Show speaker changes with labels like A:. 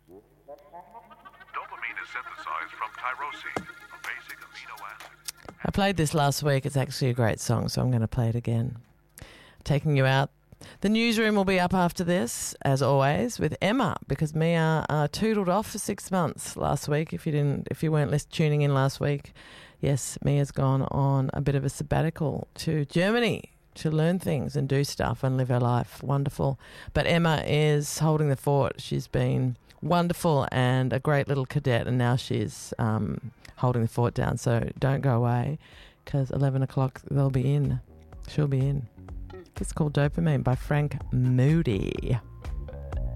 A: Dopamine is synthesized from tyrosine, a basic amino acid.
B: I played this last week. It's actually a great song, so I'm going to play it again. Taking you out. The newsroom will be up after this, as always, with Emma, because Mia tootled off for 6 months last week. If you weren't tuning in last week, yes, Mia's gone on a bit of a sabbatical to Germany to learn things and do stuff and live her life. Wonderful. But Emma is holding the fort. She's been wonderful and a great little cadet, and now she's holding the fort down. So don't go away, because 11 o'clock they'll be in. She'll be in. It's called Dopamine by Frank Moody.